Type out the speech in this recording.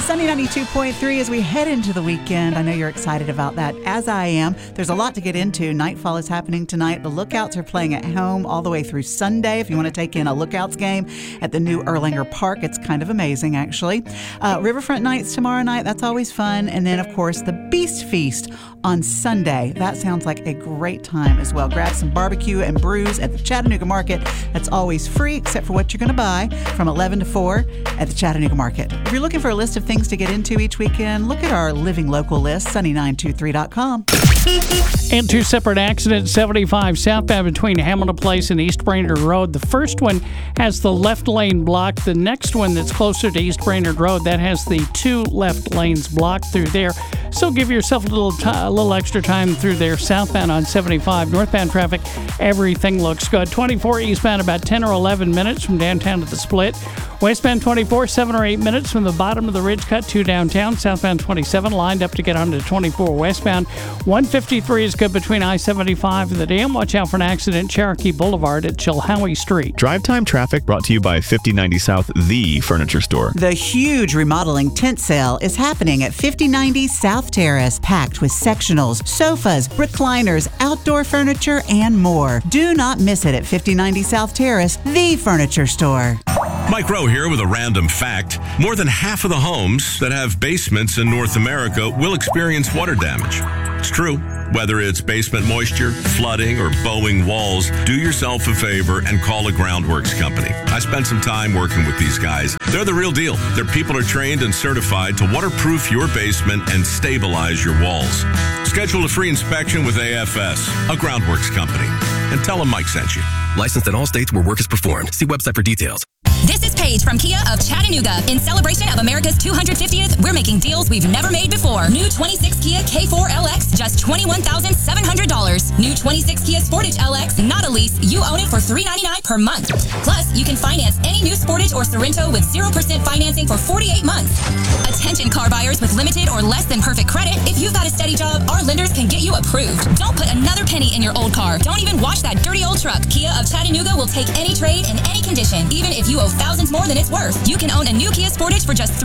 Sunny 92.3 as we head into the weekend. I know you're excited about that, as I am. There's a lot to get into. Nightfall is happening tonight. The Lookouts are playing at home all the way through Sunday. If you want to take in a Lookouts game at the new Erlanger Park, it's kind of amazing, actually. Riverfront Nights tomorrow night. That's always fun. And then, of course, the Beast Feast on Sunday. That sounds like a great time as well. Grab some barbecue and brews at the Chattanooga Market. That's always free, except for what you're going to buy from 11 to 4 at the Chattanooga Market. If you're looking for a list of things to get into each weekend, look at our Living Local list, sunny923.com. And two separate accidents, 75 southbound between Hamilton Place and East Brainerd Road. The first one has the left lane blocked. The next one that's closer to East Brainerd Road, that has the two left lanes blocked through there. So give yourself a little extra time through there. Southbound on 75, northbound traffic, everything looks good. 24 eastbound, about 10 or 11 minutes from downtown to the split. Westbound 24, 7 or 8 minutes from the bottom of the ridge cut to downtown. Southbound 27, lined up to get onto 24 westbound. 153 is good between I-75 and the dam. Watch out for an accident, Cherokee Boulevard at Chilhowie Street. Drive time traffic brought to you by 5090 South, the furniture store. The huge remodeling tent sale is happening at 5090 South Terrace, packed with sectionals, sofas, recliners, outdoor furniture, and more. Do not miss it at 5090 South Terrace, the furniture store. Mike Rowe here with a random fact. More than half of the homes that have basements in North America will experience water damage. It's true. Whether it's basement moisture, flooding, or bowing walls, do yourself a favor and call a Groundworks company. I spent some time working with these guys. They're the real deal. Their people are trained and certified to waterproof your basement and stabilize your walls. Schedule a free inspection with AFS, a Groundworks company, and tell them Mike sent you. Licensed in all states where work is performed. See website for details. This is Paige from Kia of Chattanooga. In celebration of America's 250th, we're making deals we've never made before. New 26 Kia K4 LX, just $21,700. New 26 Kia Sportage LX, not a lease. You own it for $399 per month. Plus, you can finance any new Sportage or Sorento with 0% financing for 48 months. Attention car buyers with limited or less than perfect credit. If you've got a steady job, our lenders can get you approved. Don't put another penny in your old car. Don't even wash that dirty old truck. Kia of Chattanooga will take any trade in any condition, even if you owe thousands more than it's worth. You can own a new Kia Sportage for just